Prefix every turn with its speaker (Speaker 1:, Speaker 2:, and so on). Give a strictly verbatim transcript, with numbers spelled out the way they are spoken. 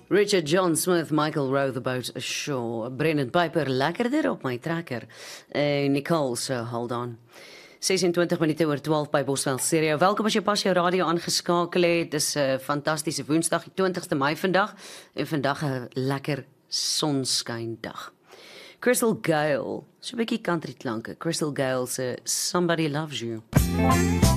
Speaker 1: Richard John Smith, Michael Rothboat Shaw, Brendan Piper, lekkerder op my trekker. Uh, Nicole, so hold on. sesentwintig minute oor twaalf by Bosveld Stereo. Welkom as jy pas jou radio aangeskakel het. Dis 'n uh, fantastiese Woensdag, die twintigste Mei vandag. En vandag 'n lekker sonskyndag. Crystal Gale, so 'n bietjie country klanke. Crystal Gale se Somebody Loves You.